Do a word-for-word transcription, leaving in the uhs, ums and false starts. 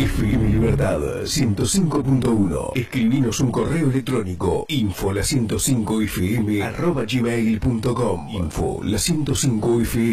F M Libertad ciento cinco punto uno. Escribinos un correo electrónico info la ciento cinco f m arroba gmail punto com. Info la ciento cinco f m